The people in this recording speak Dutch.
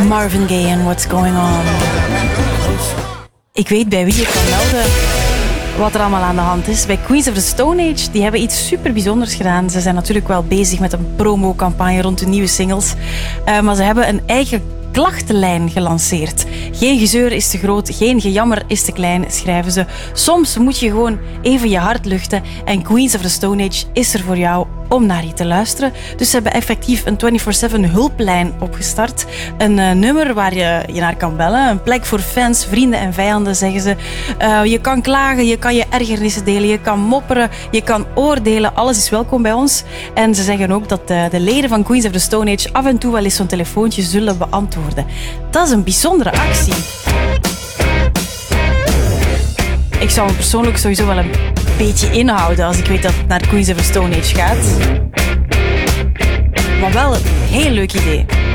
Marvin Gaye en What's Going On. Ik weet bij wie je kan melden wat er allemaal aan de hand is. Bij Queens of the Stone Age, die hebben iets super bijzonders gedaan. Ze zijn natuurlijk wel bezig met een promocampagne rond de nieuwe singles. Maar ze hebben een eigen klachtenlijn gelanceerd. Geen gezeur is te groot, geen gejammer is te klein, schrijven ze. Soms moet je gewoon even je hart luchten en Queens of the Stone Age is er voor jou om naar je te luisteren. Dus ze hebben effectief een 24/7 hulplijn opgestart. Een nummer waar je naar kan bellen. Een plek voor fans, vrienden en vijanden, zeggen ze. Je kan klagen, je kan je ergernissen delen, je kan mopperen, je kan oordelen. Alles is welkom bij ons. En ze zeggen ook dat de leden van Queens of the Stone Age af en toe wel eens zo'n telefoontje zullen beantwoorden. Dat is een bijzondere actie. Ik zou me persoonlijk sowieso wel een beetje inhouden als ik weet dat het naar Queens of the Stone Age gaat. Maar wel een heel leuk idee.